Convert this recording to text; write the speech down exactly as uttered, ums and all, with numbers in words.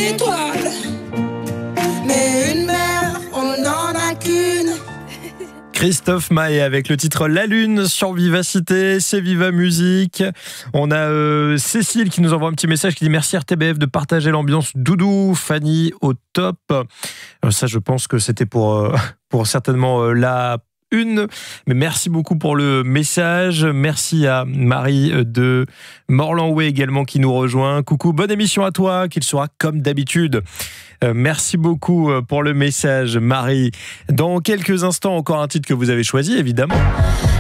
d'étoiles. Mais une mère, on n'en a qu'une. Christophe Maé avec le titre La Lune sur Vivacité, c'est Viva Musique. On a euh, Cécile qui nous envoie un petit message qui dit merci R T B F de partager l'ambiance doudou, Fanny au top. Euh, ça je pense que c'était pour, euh, pour certainement euh, la une, mais merci beaucoup pour le message. Merci à Marie de Morlanway également qui nous rejoint. Coucou, bonne émission à toi, qu'il sera comme d'habitude. Euh, merci beaucoup pour le message, Marie. Dans quelques instants, encore un titre que vous avez choisi, évidemment.